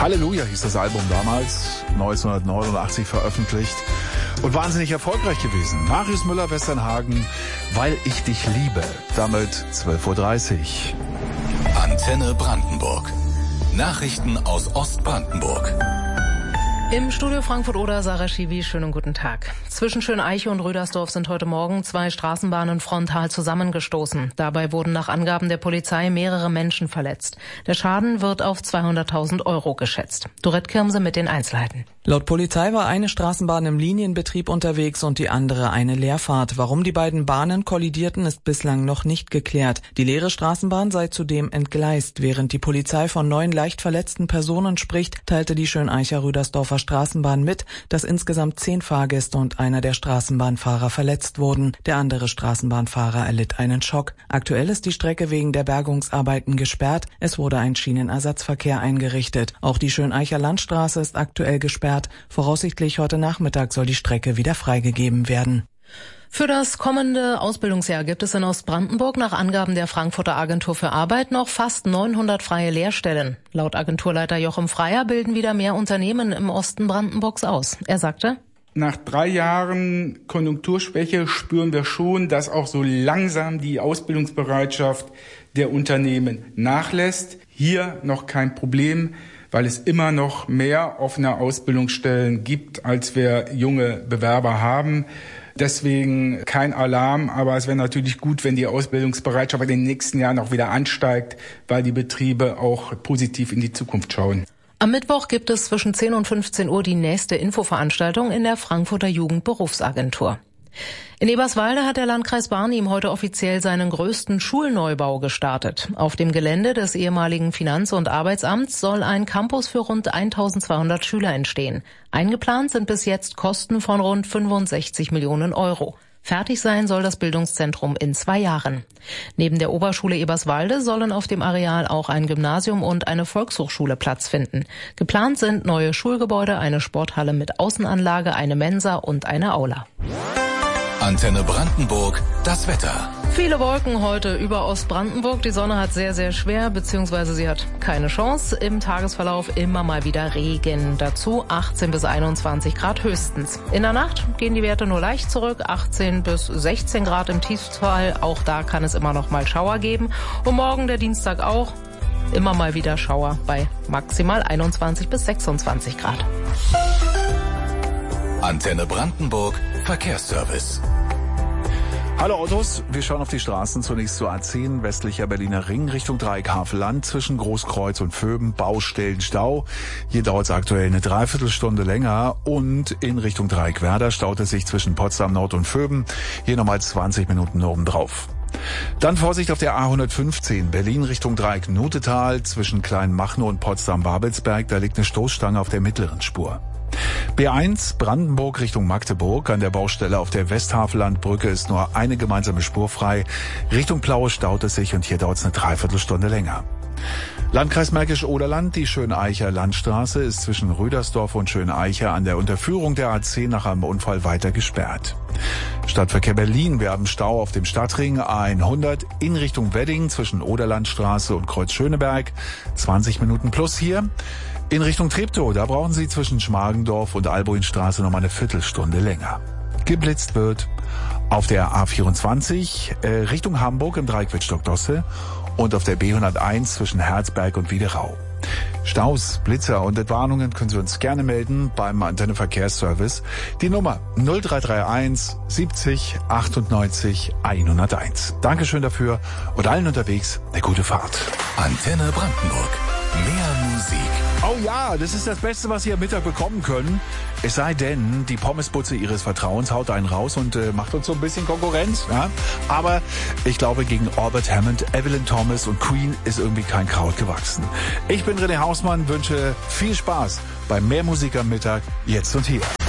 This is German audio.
Halleluja hieß das Album damals, 1989 veröffentlicht und wahnsinnig erfolgreich gewesen. Marius Müller, Westernhagen, Weil ich dich liebe. Damit 12:30 Uhr. Antenne Brandenburg. Nachrichten aus Ostbrandenburg. Im Studio Frankfurt-Oder, Sarah Schiwi, schönen guten Tag. Zwischen Schöneiche und Rüdersdorf sind heute Morgen 2 Straßenbahnen frontal zusammengestoßen. Dabei wurden nach Angaben der Polizei mehrere Menschen verletzt. Der Schaden wird auf 200.000 Euro geschätzt. Dorette Kirmse mit den Einzelheiten. Laut Polizei war eine Straßenbahn im Linienbetrieb unterwegs und die andere eine Leerfahrt. Warum die beiden Bahnen kollidierten, ist bislang noch nicht geklärt. Die leere Straßenbahn sei zudem entgleist. Während die Polizei von 9 leicht verletzten Personen spricht, teilte die Schöneicher Rüdersdorfer Straßenbahn mit, dass insgesamt 10 Fahrgäste und einer der Straßenbahnfahrer verletzt wurden. Der andere Straßenbahnfahrer erlitt einen Schock. Aktuell ist die Strecke wegen der Bergungsarbeiten gesperrt. Es wurde ein Schienenersatzverkehr eingerichtet. Auch die Schöneicher Landstraße ist aktuell gesperrt. Voraussichtlich heute Nachmittag soll die Strecke wieder freigegeben werden. Für das kommende Ausbildungsjahr gibt es in Ostbrandenburg nach Angaben der Frankfurter Agentur für Arbeit noch fast 900 freie Lehrstellen. Laut Agenturleiter Joachim Freier bilden wieder mehr Unternehmen im Osten Brandenburgs aus. Er sagte: Nach 3 Jahren Konjunkturschwäche spüren wir schon, dass auch so langsam die Ausbildungsbereitschaft der Unternehmen nachlässt. Hier noch kein Problem, weil es immer noch mehr offene Ausbildungsstellen gibt, als wir junge Bewerber haben. Deswegen kein Alarm, aber es wäre natürlich gut, wenn die Ausbildungsbereitschaft in den nächsten Jahren auch wieder ansteigt, weil die Betriebe auch positiv in die Zukunft schauen. Am Mittwoch gibt es zwischen 10 und 15 Uhr die nächste Infoveranstaltung in der Frankfurter Jugendberufsagentur. In Eberswalde hat der Landkreis Barnim heute offiziell seinen größten Schulneubau gestartet. Auf dem Gelände des ehemaligen Finanz- und Arbeitsamts soll ein Campus für rund 1200 Schüler entstehen. Eingeplant sind bis jetzt Kosten von rund 65 Millionen Euro. Fertig sein soll das Bildungszentrum in 2 Jahren. Neben der Oberschule Eberswalde sollen auf dem Areal auch ein Gymnasium und eine Volkshochschule Platz finden. Geplant sind neue Schulgebäude, eine Sporthalle mit Außenanlage, eine Mensa und eine Aula. Antenne Brandenburg, das Wetter. Viele Wolken heute über Ostbrandenburg. Die Sonne hat sehr, sehr schwer, beziehungsweise sie hat keine Chance. Im Tagesverlauf immer mal wieder Regen. Dazu 18 bis 21 Grad höchstens. In der Nacht gehen die Werte nur leicht zurück. 18 bis 16 Grad im Tiefstfall. Auch da kann es immer noch mal Schauer geben. Und morgen, der Dienstag auch, immer mal wieder Schauer bei maximal 21 bis 26 Grad. Antenne Brandenburg, Verkehrsservice. Hallo Autos, wir schauen auf die Straßen. Zunächst zur A10, westlicher Berliner Ring, Richtung Dreieck Havelland, zwischen Großkreuz und Vöben, Baustellen, Stau. Hier dauert es aktuell eine Dreiviertelstunde länger und in Richtung Dreieck Werder staut es sich zwischen Potsdam Nord und Vöben. Hier nochmal 20 Minuten obendrauf. Dann Vorsicht auf der A115, Berlin Richtung Dreieck Nutetal, zwischen Kleinmachnow und Potsdam-Babelsberg, da liegt eine Stoßstange auf der mittleren Spur. B1 Brandenburg Richtung Magdeburg. An der Baustelle auf der Westhavelandbrücke ist nur eine gemeinsame Spur frei. Richtung Plaue staut es sich und hier dauert es eine Dreiviertelstunde länger. Landkreis Märkisch-Oderland, die Schöneicher Landstraße ist zwischen Rüdersdorf und Schöneicher an der Unterführung der A10 nach einem Unfall weiter gesperrt. Stadtverkehr Berlin, wir haben Stau auf dem Stadtring A100 in Richtung Wedding zwischen Oderlandstraße und Kreuz Schöneberg. 20 Minuten plus hier. In Richtung Treptow, da brauchen Sie zwischen Schmargendorf und Albuinstraße noch mal eine Viertelstunde länger. Geblitzt wird auf der A24 Richtung Hamburg im Dreieck Wittstock-Dosse und auf der B101 zwischen Herzberg und Widerau. Staus, Blitzer und Entwarnungen können Sie uns gerne melden beim Antenne Verkehrsservice. Die Nummer 0331 70 98 101. Dankeschön dafür und allen unterwegs eine gute Fahrt. Antenne Brandenburg. Mehr Musik. Oh ja, das ist das Beste, was Sie am Mittag bekommen können. Es sei denn, die Pommesbutze Ihres Vertrauens haut einen raus und macht uns so ein bisschen Konkurrenz. Ja? Aber ich glaube, gegen Albert Hammond, Evelyn Thomas und Queen ist irgendwie kein Kraut gewachsen. Ich bin René Hausmann, wünsche viel Spaß bei Mehr Musik am Mittag, jetzt und hier.